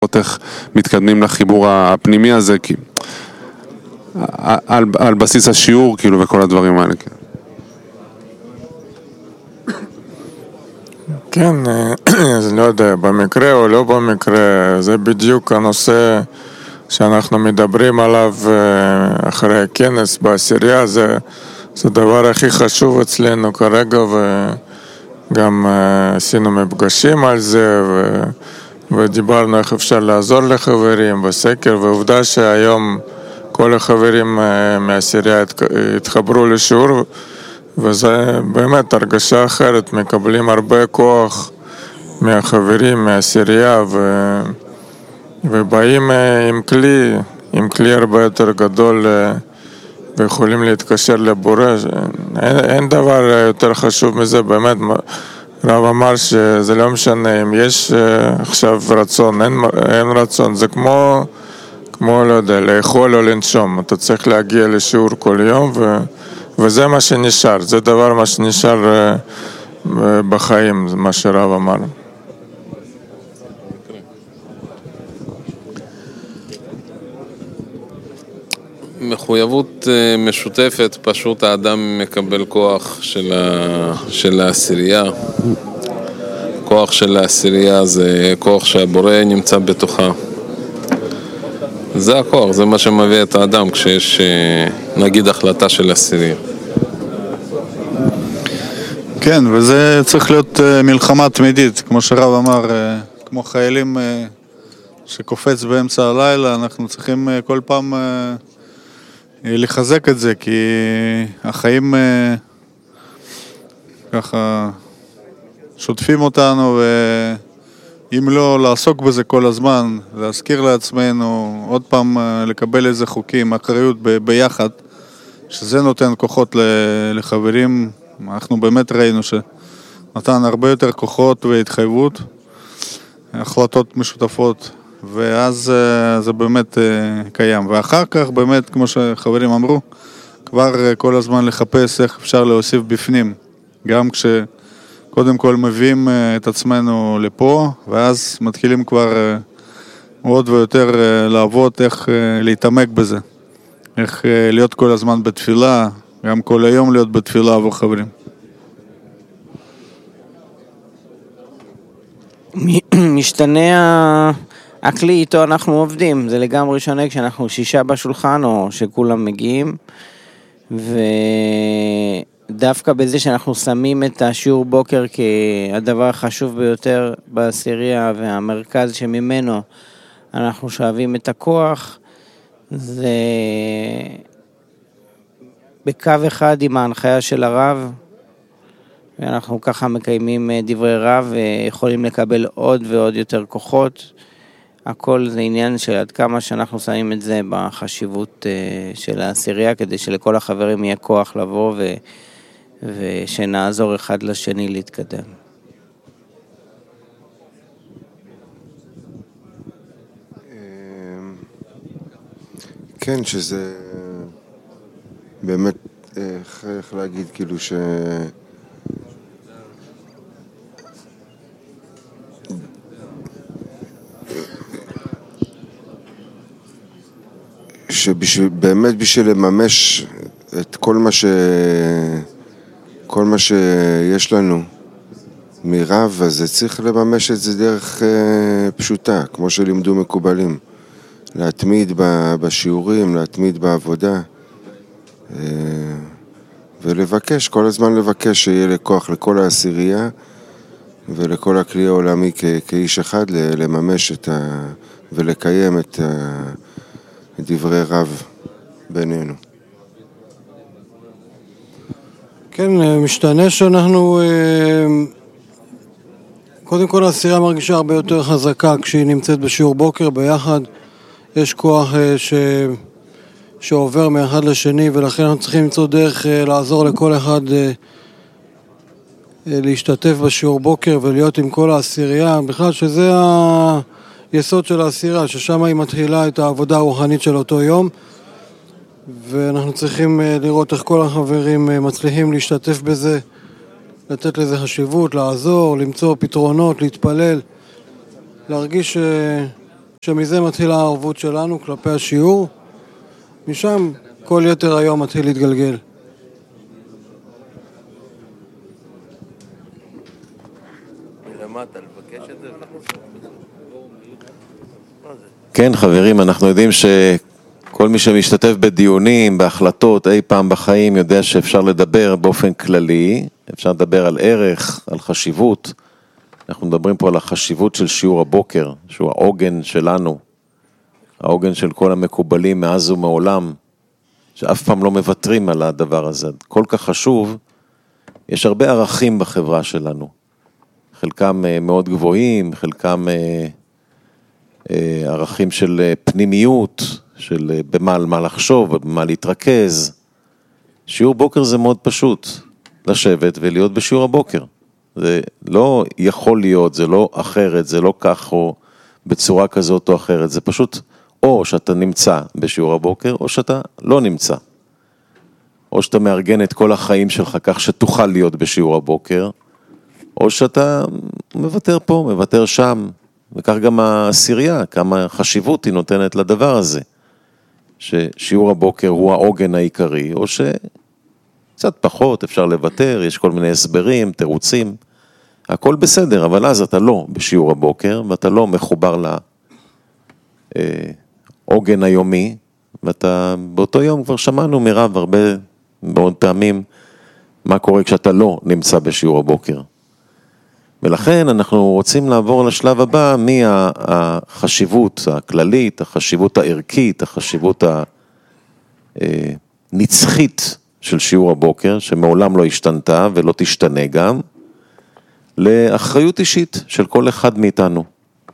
לראות איך מתקדמים לחיבור הפנימי הזה, כי על בסיס השיעור, כאילו, וכל הדברים האלה. כן, אז לא יודע, במקרה או לא במקרה, זה בדיוק הנושא שאנחנו מדברים עליו אחרי הכנס בעשירייה, זה הדבר הכי חשוב אצלנו כרגע, וגם עשינו מפגשים על זה, ודיברנו איך אפשר לעזור לחברים בסקר, ועובדה שהיום כל החברים מהעשירייה התחברו לשיעור, וזה באמת הרגשה אחרת, מקבלים הרבה כוח מהחברים, מהעשירייה, ובאים עם כלי הרבה יותר גדול, ויכולים להתקשר לבורא. אין דבר יותר חשוב מזה, באמת. רב אמר שזה לא משנה אם יש עכשיו רצון, אין רצון, זה כמו לא יודע, לאכול או לנשום. אתה צריך להגיע לשיעור כל יום, וזה מה שנשאר, זה דבר מה שנשאר בחיים, מה שרב אמר. מחויבות משותפת, פשוט האדם מקבל כוח של העשירייה. כוח של העשירייה זה כוח שהבורא נמצא בתוכה. זה הכוח, זה מה שמביא את האדם כשיש נגיד החלטה של עשירייה. כן, וזה צריך להיות מלחמה תמידית, כמו שרב אמר, כמו חיילים שקופץ באמצע הלילה, אנחנו צריכים כל פעם לחזק את זה, כי החיים ככה שוטפים אותנו, ואם לא לעסוק בזה כל הזמן, להזכיר לעצמנו, עוד פעם לקבל איזה חוקים, אחריות ביחד, שזה נותן כוחות לחברים. אנחנו באמת ראינו שנתן הרבה יותר כוחות והתחייבות, החלטות משותפות, ואז זה באמת קיים. ואחר כך באמת, כמו שחברים אמרו, כבר כל הזמן לחפש איך אפשר להוסיף בפנים, גם כשקודם כל מביאים את עצמנו לפה, ואז מתחילים כבר עוד ויותר לעבוד, איך להתעמק בזה, איך להיות כל הזמן בתפילה, גם כל היום להיות בתפילה עבור חברים. משתנה הכלי איתו אנחנו עובדים, זה לגמרי שונה כשאנחנו 6 בשולחן או שכולם מגיעים, ודווקא בזה שאנחנו שמים את השיעור בוקר כהדבר החשוב ביותר בעשירייה והמרכז שממנו אנחנו שואבים את הכוח, זה בקו אחד עם ההנחיה של הרב, ואנחנו ככה מקיימים דברי רב ויכולים לקבל עוד ועוד יותר כוחות. הכל זה עניין של עד כמה שאנחנו שמים את זה בחשיבות של העשירייה, כדי שלכל החברים יהיה כוח לבוא ושנעזור אחד לשני להתקדם. כן, שזה באמת, איך להגיד, כאילו שבאמת בשביל לממש את כל מה שיש לנו מרב, אז צריך לממש את זה דרך פשוטה, כמו שלימדו מקובלים. להתמיד בשיעורים, להתמיד בעבודה, ולבקש, כל הזמן לבקש שיהיה לכוח לכל העשירייה ולכל הכלי העולמי כאיש אחד לממש ולקיים את דברי רב בינינו. כן, משתנה שאנחנו, קודם כל העשירייה מרגישה הרבה יותר חזקה כשהיא נמצאת בשיעור בוקר ביחד. יש כוח שעובר מאחד לשני, ולכן אנחנו צריכים למצוא דרך לעזור לכל אחד להשתתף בשיעור בוקר ולהיות עם כל העשירייה, בכלל שזה היסוד של העשירייה, ששם היא מתחילה את העבודה הרוחנית של אותו יום, ואנחנו צריכים לראות איך כל החברים מצליחים להשתתף בזה, לתת לזה חשיבות, לעזור, למצוא פתרונות, להתפלל, להרגיש שמזה מתחילה הערבות שלנו כלפי השיעור, משם כל יתר היום מתחיל להתגלגל. כן, חברים, אנחנו יודעים שכל מי שמשתתף בדיונים, בהחלטות, אי פעם בחיים, יודע שאפשר לדבר באופן כללי, אפשר לדבר על ערך, על חשיבות. אנחנו מדברים פה על החשיבות של שיעור הבוקר, שהוא העוגן שלנו, העוגן של כל המקובלים מאז ומעולם, שאף פעם לא מוותרים על הדבר הזה. כל כך חשוב, יש הרבה ערכים בחברה שלנו. חלקם מאוד גבוהים, חלקם ערכים של פנימיות, של במה על מה לחשוב, במה להתרכז. שיעור בוקר זה מאוד פשוט, לשבת ולהיות בשיעור הבוקר. זה לא יכול להיות, זה לא אחרת, זה לא כך או בצורה כזאת או אחרת, זה פשוט או שאתה נמצא בשיעור הבוקר או שאתה לא נמצא. או שאתה מארגן את כל החיים שלך כך שתוכל להיות בשיעור הבוקר, או שאתה מוותר פה, מוותר שם, וכך גם העשירייה, כמה חשיבות היא נותנת לדבר הזה, ששיעור הבוקר הוא העוגן העיקרי, או שקצת פחות אפשר לוותר, יש כל מיני הסברים, תירוצים, הכל בסדר, אבל אז אתה לא בשיעור הבוקר, ואתה לא מחובר לעוגן היומי, ואתה באותו יום כבר שמענו מרב הרבה מאוד פעמים, מה קורה כשאתה לא נמצא בשיעור הבוקר. ולכן אנחנו רוצים לעבור לשלב הבא, מהחשיבות הכללית, החשיבות הערכית, החשיבות הנצחית של שיעור הבוקר, שמעולם לא השתנתה ולא תשתנה גם, לאחריות אישית של כל אחד מאיתנו.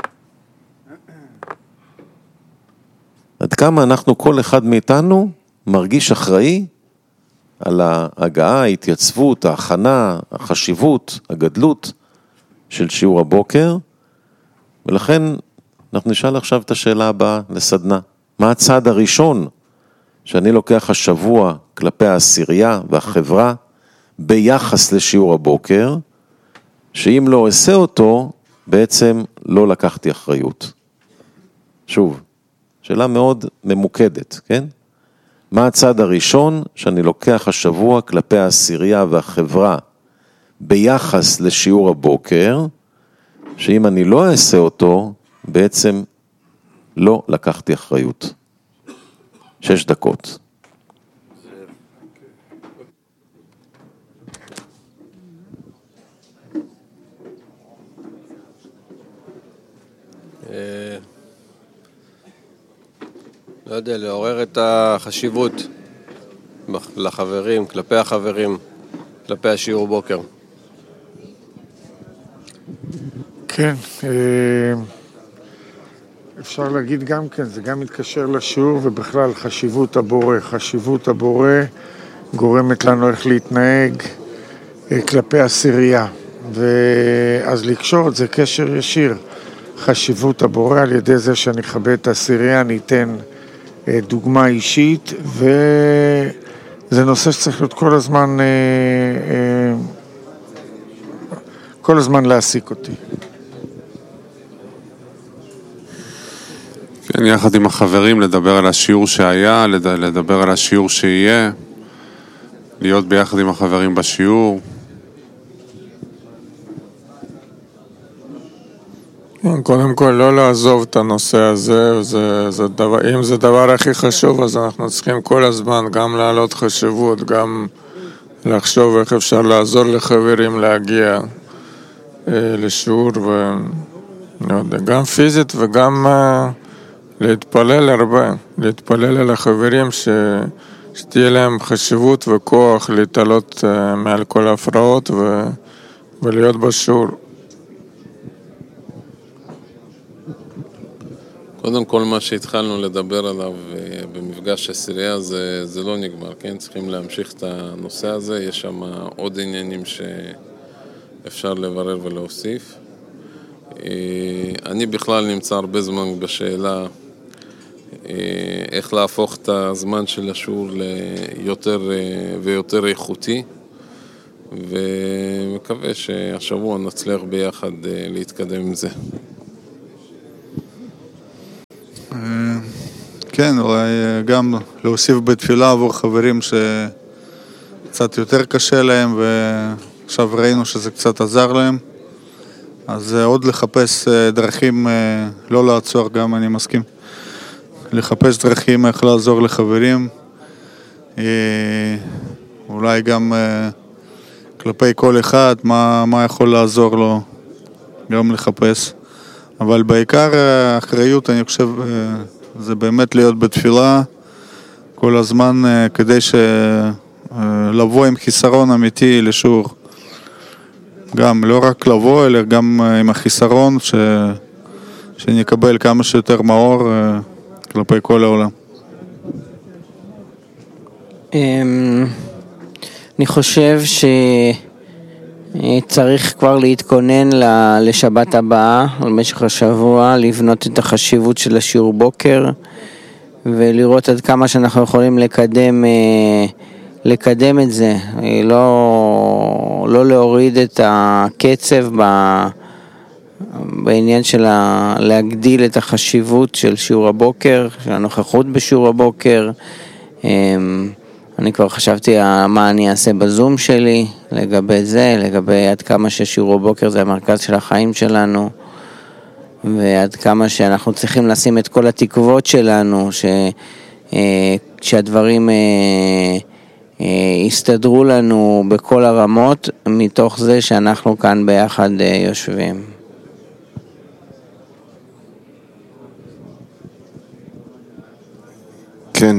עד כמה אנחנו, כל אחד מאיתנו, מרגיש אחראי על ההגעה, ההתייצבות, ההכנה, החשיבות, הגדלות של שיעור הבוקר, ולכן אנחנו נשאל עכשיו את השאלה הבאה לסדנה. מה הצעד הראשון שאני לוקח השבוע כלפי העשירייה והחברה ביחס לשיעור הבוקר, שאם לא אעשה אותו, בעצם לא לקחתי אחריות. שוב, שאלה מאוד ממוקדת, כן? מה הצעד הראשון שאני לוקח השבוע כלפי העשירייה והחברה ביחס לשיעור הבוקר, שאם אני לא אעשה אותו, בעצם לא לקחתי אחריות. 6 דקות. לא יודע, לעורר את החשיבות לחברים, כלפי החברים, כלפי השיעור בוקר. כן, אפשר להגיד גם כן, זה גם מתקשר לשיעור ובכלל חשיבות הבורא. חשיבות הבורא גורמת לנו איך להתנהג כלפי עשירייה. ואז לקשור את זה קשר ישיר. חשיבות הבורא על ידי זה שאני אכבד את העשירייה, אני אתן דוגמה אישית, וזה נושא שצריך להיות כל הזמן להעסיק אותי. כן, יחד עם החברים לדבר על השיעור שהיה, לדבר על השיעור שיהיה, להיות ביחד עם החברים בשיעור. קודם כל לא לעזוב את הנושא הזה, אם זה דבר הכי חשוב, אז אנחנו צריכים כל הזמן גם להעלות חשיבות, גם לחשוב איך אפשר לעזור לחברים להגיע לשיעור, גם פיזית וגם להתפלל הרבה, להתפלל על החברים שתהיה להם חשיבות וכוח להתעלות מעל כל ההפרעות ולהיות בשיעור. קודם כל מה שהתחלנו לדבר עליו במפגש עשירייה זה לא נגמר, כן? צריכים להמשיך את הנושא הזה, יש שם עוד עניינים שאפשר לברר ולהוסיף. אני בכלל נמצא הרבה זמן בשאלה איך להפוך את הזמן של השיעור ליותר ויותר איכותי, ומקווה שהשבוע נצליח ביחד להתקדם עם זה. כן, אולי גם להוסיף בתפילה עבור חברים שקצת יותר קשה להם, ועכשיו ראינו שזה קצת עזר להם. אז עוד לחפש דרכים, לא לעצור גם, אני מסכים. לחפש דרכים איך לעזור לחברים. אולי גם כלפי כל אחד, מה יכול לעזור לו, גם לחפש. אבל בעיקר האחריות, אני חושב, זה באמת להיות בתפילה כל הזמן, כדי לבוא עם חיסרון אמיתי לשיעור. גם לא רק לבוא, אלא גם עם החיסרון, שנקבל כמה שיותר מאור כלפי כל העולם. אני חושב שצריך כבר להתכונן לשבת הבאה, במשך השבוע, לבנות את החשיבות של השיעור בוקר, ולראות עד כמה שאנחנו יכולים לקדם את זה, לא להוריד את הקצב בעניין של להגדיל את החשיבות של שיעור הבוקר, של הנוכחות בשיעור הבוקר. אני כבר חשבתי מה אני אעשה בזום שלי לגבי זה, לגבי עד כמה ששיעור הבוקר זה המרכז של החיים שלנו, ועד כמה שאנחנו צריכים לשים את כל התקוות שלנו, שהדברים יסתדרו לנו בכל הרמות, מתוך זה שאנחנו כאן ביחד יושבים. כן,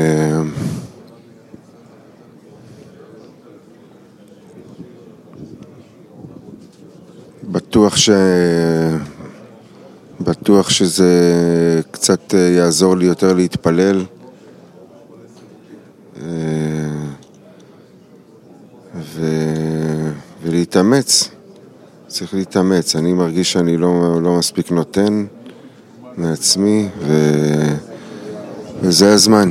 בטוח שזה קצת יעזור לי יותר להתפלל, ולהתאמץ. צריך להתאמץ. אני מרגיש שאני לא מספיק נותן מעצמי, וזה הזמן.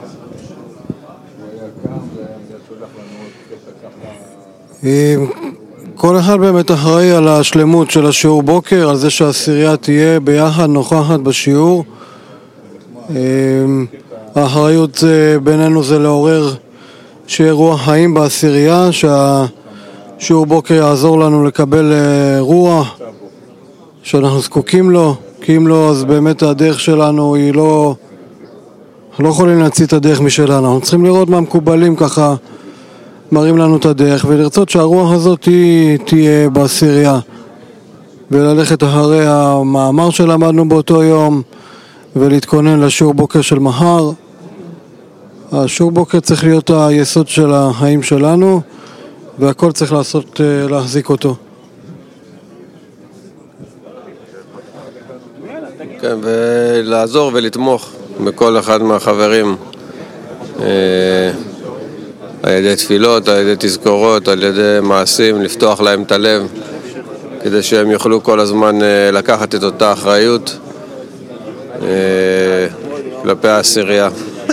כל אחד באמת אחראי על השלמות של השיעור בוקר, על זה שהעשירייה תהיה ביחד נוכחת בשיעור. האחריות בינינו זה לעורר שיהיה רוח חיים בעשירייה, שהשיעור בוקר יעזור לנו לקבל רוח שאנחנו זקוקים לו, כי אם לא, אז באמת הדרך שלנו היא לא יכולים להציע את הדרך משלנו. אנחנו צריכים לראות מה מקובלים ככה מראים לנו את הדרך, ולרצות שהרוח הזאת תהיה בעשירייה, וללכת אחרי המאמר שלמדנו באותו יום, ולהתכונן לשיעור בוקר של מחר. השיעור בוקר צריך להיות היסוד של החיים שלנו, והכל צריך להחזיק אותו. כן, ולעזור ולתמוך בכל אחד מהחברים. על ידי תפילות, על ידי תזכורות, על ידי מעשים, לפתוח להם את הלב, כדי שהם יוכלו כל הזמן לקחת את אותה אחריות כלפי העשירייה.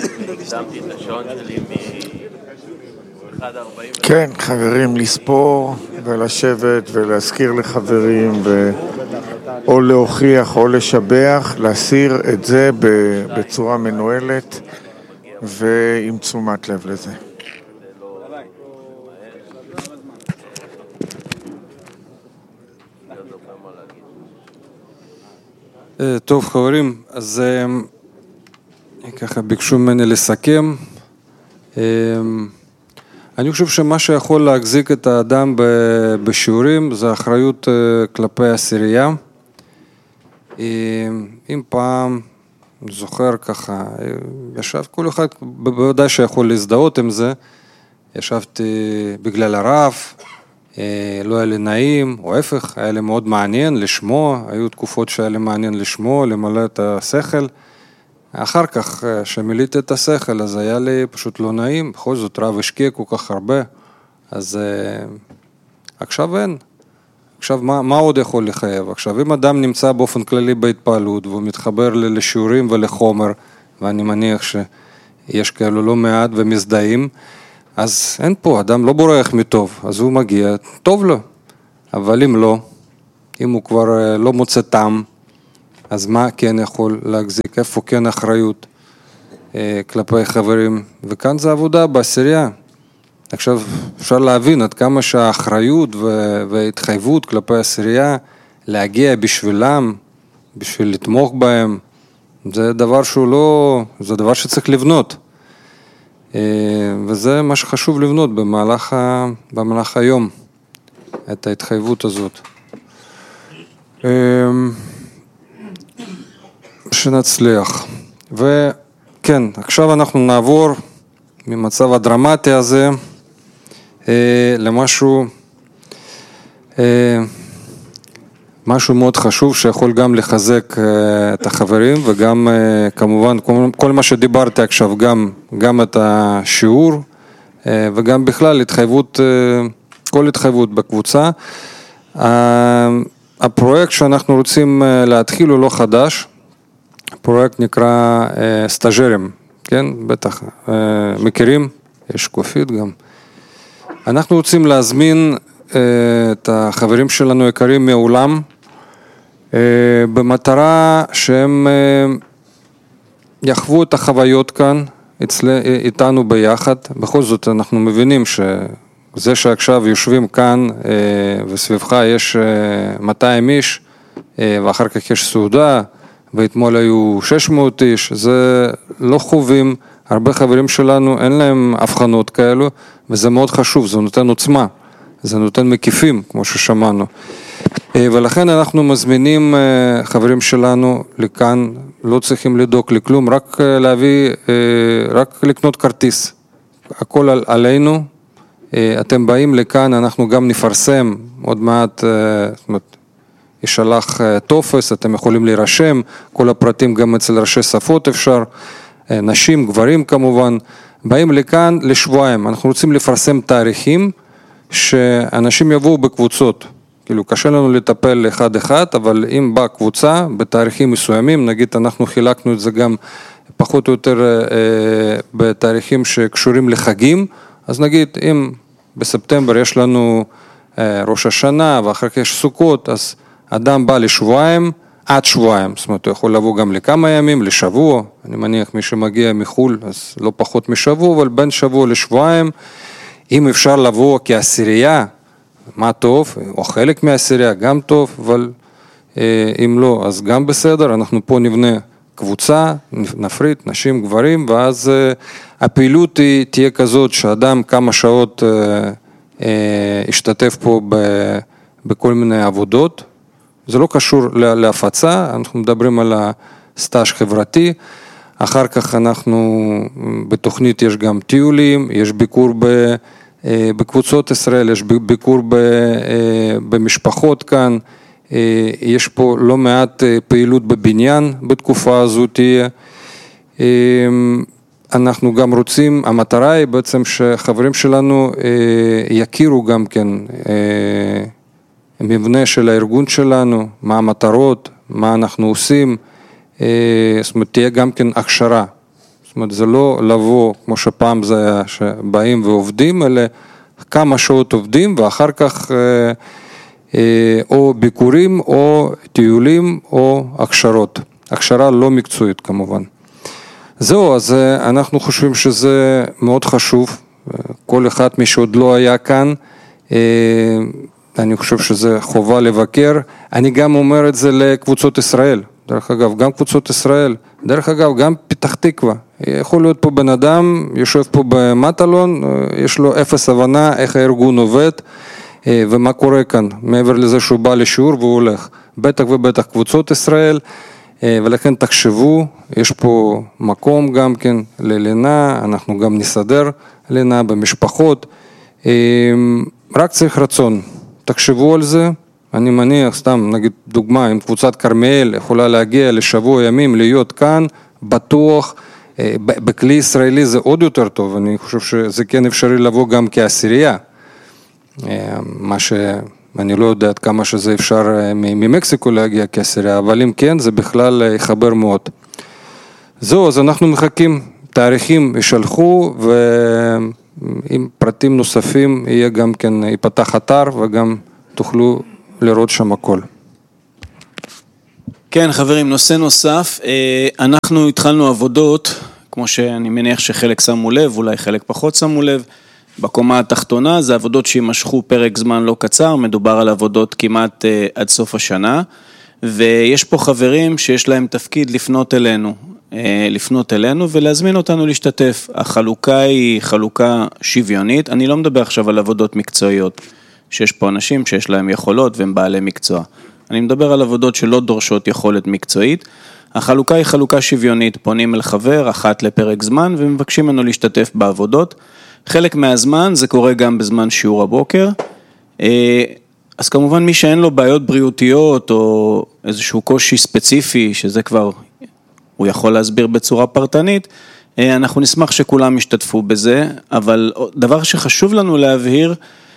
כן, חברים, לספור ולשבת ולהזכיר לחברים, או להוכיח או לשבח, להסיר את זה בצורה מנוהלת ועם תשומת לב לזה. טוב חברים, אז ככה ביקשו ממני לסכם. אני חושב שמה שיכול להחזיק את האדם בשיעורים זה האחריות כלפי העשירייה. אם פעם זוכר ככה, ישב כל אחד בוודאי שיכול להזדהות עם זה, ישבתי בגלל הרב, לא היה לי נעים, או ההפך, היה לי מאוד מעניין לשמוע, היו תקופות שהיה לי מעניין לשמוע, למלא את השכל. אחר כך, שמילאתי את השכל, אז היה לי פשוט לא נעים, בכל זאת רב השקיע כל כך הרבה, אז עכשיו אין. עכשיו, מה עוד יכול לחייב? עכשיו, אם אדם נמצא באופן כללי בהתפעלות, והוא מתחבר לשיעורים ולחומר, ואני מניח שיש כאלו לא מעט ומזדהים, אז אין פה, אדם לא בורח מטוב, אז הוא מגיע, טוב לו. אבל אם לא, אם הוא כבר לא מוצא טעם, אז מה כן יכול להחזיק? איפה כן אחריות? כלפי חברים, וכאן זה עבודה בעשירייה. עכשיו אפשר להבין עד כמה שהאחריות וההתחייבות כלפי העשירייה, להגיע בשבילם, בשביל לתמוך בהם, זה דבר שהוא לא, זה דבר שצריך לבנות. וזה מה שחשוב לבנות במהלך היום, את ההתחייבות הזאת. שנצליח. וכן, עכשיו אנחנו נעבור ממצב הדרמטי הזה למשהו מאוד חשוב שיכול גם לחזק את החברים וגם כמובן כל מה שדיברתי עכשיו, גם את השיעור וגם בכלל כל התחייבות בקבוצה. הפרויקט שאנחנו רוצים להתחיל הוא לא חדש, הפרויקט נקרא סטאז'רים, כן? בטח מכירים, יש שקופית גם. אנחנו רוצים להזמין את החברים שלנו יקרים מעולם, במטרה שהם יחוו את החוויות כאן איתנו ביחד. בכל זאת אנחנו מבינים שזה שעכשיו יושבים כאן וסביבך יש 200 איש ואחר כך יש סעודה ואתמול היו 600 איש, זה לא חווים. הרבה חברים שלנו אין להם הבחנות כאלו וזה מאוד חשוב, זה נותן עוצמה, זה נותן מקיפים כמו ששמענו. ולכן אנחנו מזמינים חברים שלנו לכאן, לא צריכים לדאוג לכלום, רק להביא, רק לקנות כרטיס. הכל עלינו, אתם באים לכאן, אנחנו גם נפרסם, עוד מעט ישלח טופס, אתם יכולים להירשם, כל הפרטים גם אצל ראשי שפות אפשר, נשים, גברים כמובן, באים לכאן לשבועיים, אנחנו רוצים לפרסם תאריכים, שאנשים יבואו בקבוצות, כאילו קשה לנו לטפל אחד, אבל אם באה קבוצה בתאריכים מסוימים, נגיד אנחנו חילקנו את זה גם פחות או יותר בתאריכים שקשורים לחגים, אז נגיד אם בספטמבר יש לנו ראש השנה ואחר כך יש סוכות, אז אדם בא לשבועיים, עד שבועיים, זאת אומרת הוא יכול לבוא גם לכמה ימים, לשבוע, אני מניח מי שמגיע מחול, אז לא פחות משבוע, אבל בין שבוע לשבועיים, אם אפשר לבוא כעשירייה, מה טוב, או חלק מהעשירייה גם טוב, אבל אם לא, אז גם בסדר, אנחנו פה נבנה קבוצה, נפריד, נשים, גברים, ואז הפעילות תהיה כזאת שאדם כמה שעות ישתתף פה בכל מיני עבודות, זה לא קשור להפצה, אנחנו מדברים על הסטאז' חברתי, אחר כך אנחנו, בתוכנית יש גם טיולים, יש ביקור בקבוצות ישראל, יש ביקור במשפחות כאן, יש פה לא מעט פעילות בבניין בתקופה הזו תהיה. אנחנו גם רוצים, המטרה היא בעצם שחברים שלנו יכירו גם כן מבנה של הארגון שלנו, מה המטרות, מה אנחנו עושים, זאת אומרת תהיה גם כן הכשרה. זאת אומרת, זה לא לבוא, כמו שפעם זה היה, שבאים ועובדים, אלא כמה שעות עובדים, ואחר כך או ביקורים, או טיולים, או הכשרות. הכשרה לא מקצועית כמובן. זהו, אז אנחנו חושבים שזה מאוד חשוב. כל אחד מי שעוד לא היה כאן, אני חושב שזה חובה לבקר. אני גם אומר את זה לקבוצות ישראל. דרך אגב, גם קבוצות ישראל, דרך אגב, גם פתח תקווה. יכול להיות פה בן אדם, יושב פה במטלון, יש לו אפס הבנה איך הארגון עובד, ומה קורה כאן, מעבר לזה שהוא בא לשיעור והוא הולך. בטח ובטח קבוצות ישראל, ולכן תחשבו, יש פה מקום גם כן ללינה, אנחנו גם נסדר לינה במשפחות, רק צריך רצון, תחשבו על זה, אני מניח, סתם נגיד דוגמה, אם קבוצת קרמיאל יכולה להגיע לשבוע ימים, להיות כאן, בטוח, בכלי ישראלי זה עוד יותר טוב, אני חושב שזה כן אפשרי לבוא גם כעשירייה, מה שאני לא יודע עד כמה שזה אפשר ממקסיקו להגיע כעשירייה, אבל אם כן, זה בכלל יחבר מאוד. זהו, אז אנחנו מחכים, תאריכים ישלחו, ועם פרטים נוספים יהיה גם כן, ייפתח אתר, וגם תוכלו לראות שם הכל. כן, חברים, נושא נוסף, אנחנו התחלנו עבודות, כמו שאני מניח שחלק שמו לב, אולי חלק פחות שמו לב, בקומה התחתונה זה עבודות שימשכו פרק זמן לא קצר, מדובר על עבודות כמעט עד סוף השנה, ויש פה חברים שיש להם תפקיד לפנות אלינו ולהזמין אותנו להשתתף. החלוקה היא חלוקה שוויונית, אני לא מדבר עכשיו על עבודות מקצועיות, שיש פה אנשים שיש להם יכולות והם בעלי מקצוע. אני מדבר על עבודות שלא דורשות יכולת מקצועית. החלוקה היא חלוקה שוויונית, פונים אל חבר אחת לפרק זמן ומבקשים ממנו להשתתף בעבודות. חלק מהזמן זה קורה גם בזמן שיעור הבוקר. אז כמובן מי שאין לו בעיות בריאותיות או איזשהו קושי ספציפי, שזה כבר הוא יכול להסביר בצורה פרטנית, אנחנו נשמח שכולם ישתתפו בזה, אבל דבר שחשוב לנו להבהיר,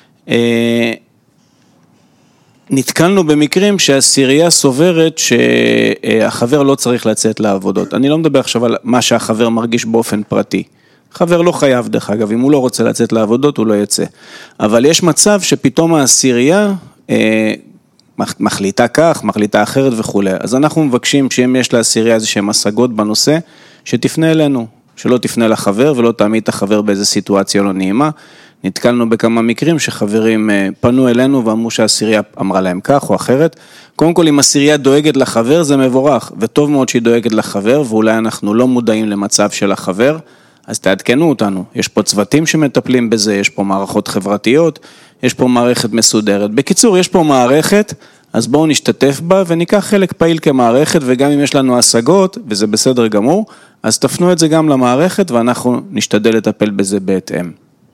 נתקלנו במקרים שהעשירייה סוברת שהחבר לא צריך לצאת לעבודות. אני לא מדבר עכשיו על מה שהחבר מרגיש באופן פרטי. חבר לא חייב דרך אגב, אם הוא לא רוצה לצאת לעבודות הוא לא יצא. אבל יש מצב שפתאום העשירייה מחליטה כך, מחליטה אחרת וכו'. אז אנחנו מבקשים שאם יש לעשירייה איזושהי השגות בנושא, שתפנה אלינו, שלא תפנה לחבר ולא תעמיד את החבר באיזו סיטואציה לא נעימה. נתקלנו בכמה מקרים שחברים פנו אלינו ואמרו שהעשירייה אמרה להם כך או אחרת. קודם כל, אם העשירייה דואגת לחבר זה מבורך, וטוב מאוד שהיא דואגת לחבר, ואולי אנחנו לא מודעים למצב של החבר, אז תעדכנו אותנו. יש פה צוותים שמטפלים בזה, יש פה מערכות חברתיות, יש פה מערכת מסודרת. בקיצור, יש פה מערכת, אז בואו נשתתף בה וניקח חלק פעיל כמערכת, וגם אם יש לנו השגות, וזה בסדר גמור, אז תפנו את זה גם למערכת, ואנחנו נשתדל לטפל בזה בהתאם.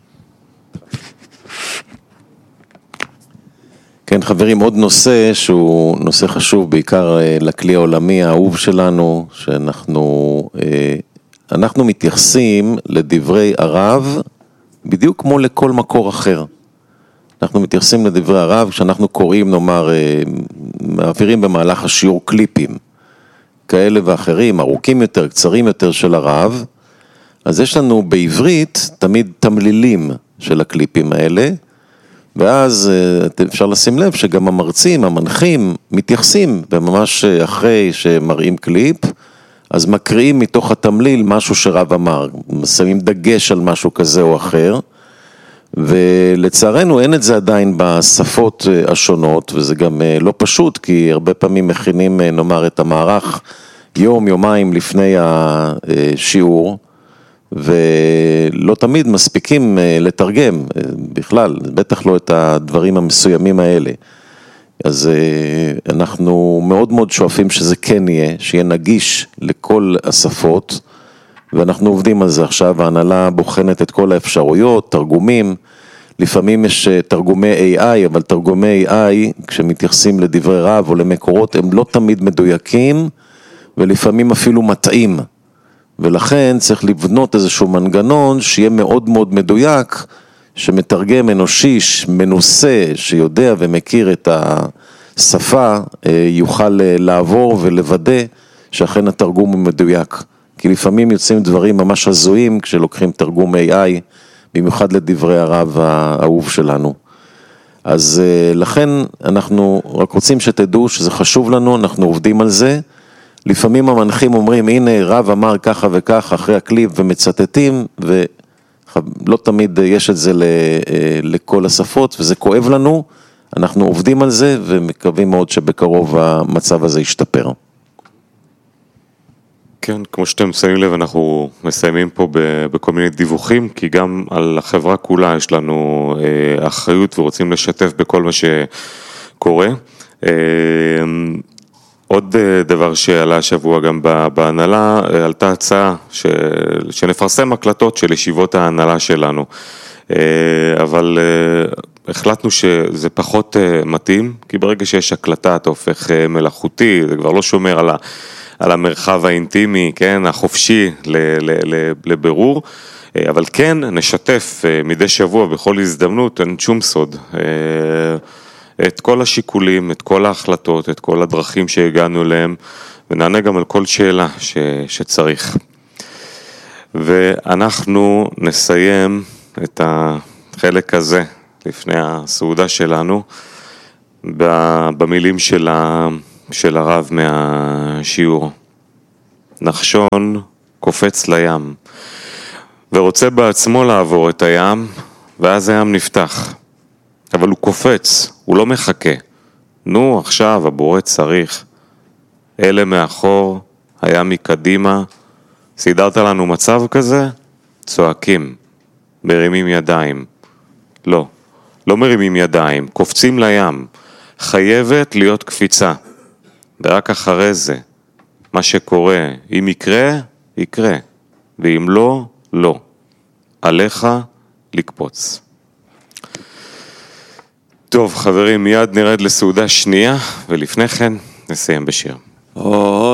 כן, חברים, עוד נושא שהוא נושא חשוב, בעיקר לכלי העולמי האהוב שלנו, אנחנו מתייחסים לדברי הרב בדיוק כמו לכל מקור אחר. אנחנו מתייחסים לדברי הרב, כשאנחנו קוראים, נאמר, מעבירים במהלך השיעור קליפים, כאלה ואחרים, ארוכים יותר, קצרים יותר של הרב, אז יש לנו בעברית תמיד תמלילים של הקליפים האלה, ואז אפשר לשים לב שגם המרצים, המנחים, מתייחסים, וממש אחרי שמראים קליפ, אז מקריאים מתוך התמליל משהו שרב אמר, שמים דגש על משהו כזה או אחר, ולצערנו אין את זה עדיין בשפות השונות, וזה גם לא פשוט, כי הרבה פעמים מכינים, נאמר, את המערך יום, יומיים לפני השיעור, ולא תמיד מספיקים לתרגם בכלל, בטח לא את הדברים המסוימים האלה. אז אנחנו מאוד מאוד שואפים שזה כן יהיה, שיהיה נגיש לכל השפות, ואנחנו עובדים על זה עכשיו, ההנהלה בוחנת את כל האפשרויות, תרגומים, לפעמים יש תרגומי AI, אבל תרגומי AI, כשמתייחסים לדברי רב או למקורות, הם לא תמיד מדויקים, ולפעמים אפילו מטעים. ולכן צריך לבנות איזשהו מנגנון שיהיה מאוד מאוד מדויק, שמתרגם אנושי, מנוסה, שיודע ומכיר את השפה, יוכל לעבור ולוודא שאכן התרגום הוא מדויק. כי לפעמים יוצאים דברים ממש הזויים כשלוקחים תרגום AI, במיוחד לדברי הרב האהוב שלנו. אז לכן אנחנו רק רוצים שתדעו שזה חשוב לנו, אנחנו עובדים על זה. לפעמים המנחים אומרים, הנה רב אמר ככה וככה אחרי הקליפ ומצטטים, ולא תמיד יש את זה לכל השפות, וזה כואב לנו, אנחנו עובדים על זה ומקווים מאוד שבקרוב המצב הזה ישתפר. כן, כמו שאתם שמים לב, אנחנו מסיימים פה בכל מיני דיווחים, כי גם על החברה כולה יש לנו אחריות ורוצים לשתף בכל מה שקורה. עוד דבר שעלה השבוע גם בהנהלה, עלתה הצעה שנפרסם הקלטות של ישיבות ההנהלה שלנו, אבל החלטנו שזה פחות מתאים, כי ברגע שיש הקלטה אתה הופך מלאכותי, זה כבר לא שומר על המרחב האינטימי, כן, החופשי לבירור, אבל כן נשתף מדי שבוע בכל הזדמנות, אין שום סוד, את כל השיקולים, את כל ההחלטות, את כל הדרכים שהגענו אליהם, ונענה גם על כל שאלה שצריך. ואנחנו נסיים את החלק הזה לפני הסעודה שלנו, במילים של הרב מהשיעור. נחשון קופץ לים, ורוצה בעצמו לעבור את הים, ואז הים נפתח. אבל הוא קופץ, הוא לא מחכה. נו, עכשיו הבורא צריך. אלה מאחור, הים מקדימה. סידרת לנו מצב כזה? צועקים, מרימים ידיים. לא מרימים ידיים, קופצים לים. חייבת להיות קפיצה. ורק אחרי זה, מה שקורה, אם יקרה, יקרה. ואם לא, לא. עליך לקפוץ. טוב, חברים, מיד נרד לסעודה שנייה, ולפני כן נסיים בשיר.